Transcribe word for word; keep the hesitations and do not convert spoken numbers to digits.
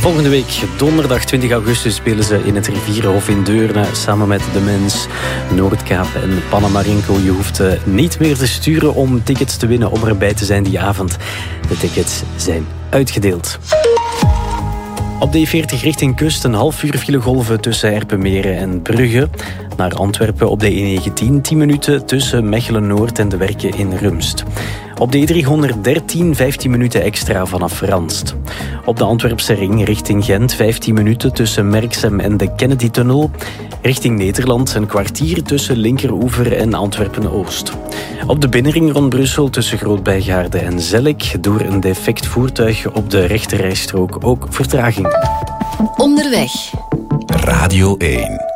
Volgende week, donderdag twintig augustus, spelen ze in het Rivierenhof in Deurne samen met De Mens, Noordkaap en Panamarenko. Je hoeft niet meer te sturen om tickets te winnen om erbij te zijn die avond. De tickets zijn uitgedeeld. Op de E veertig richting kust een half uur filegolven tussen Erpenmeren en Brugge. Naar Antwerpen op de E negentien tien minuten tussen Mechelen-Noord en de Werken in Rumst. Op de E driehonderddertien vijftien minuten extra vanaf Ranst. Op de Antwerpse ring richting Gent vijftien minuten tussen Merksem en de Kennedy-tunnel. Richting Nederland een kwartier tussen Linkeroever en Antwerpen-Oost. Op de binnenring rond Brussel tussen Groot-Bijgaarde en Zellik door een defect voertuig op de rechterrijstrook ook vertraging. Onderweg. Radio één.